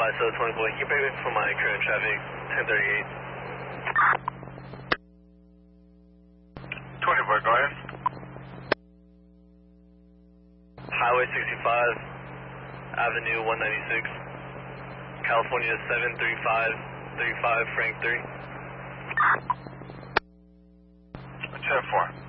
So 24, can you break for my current traffic, 1038? 24, go ahead. Highway 65, Avenue 196, California 73535, Frank 3. 10-4.